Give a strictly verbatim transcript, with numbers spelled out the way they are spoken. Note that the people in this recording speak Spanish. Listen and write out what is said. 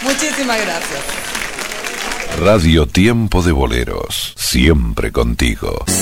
Muchísimas gracias. Radio Tiempo de Boleros, siempre contigo.